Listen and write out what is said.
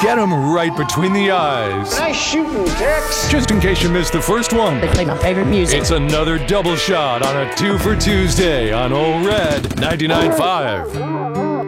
Get them right between the eyes. Nice shooting, Tex. Just in case you missed the first one. They play my favorite music. It's another double shot on a 2 for Tuesday on Old Red 99.5.